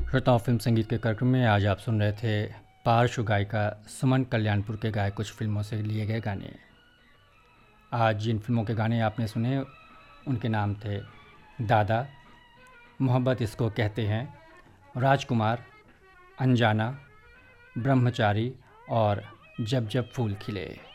श्रोताओं, फिल्म संगीत के कार्यक्रम में आज आप सुन रहे थे पार्श्व गायिका सुमन कल्याणपुर के गाए कुछ फिल्मों से लिए गए गाने। आज जिन फिल्मों के गाने आपने सुने उनके नाम थे दादा, मोहब्बत इसको कहते हैं, राजकुमार, अनजाना, ब्रह्मचारी और जब जब फूल खिले।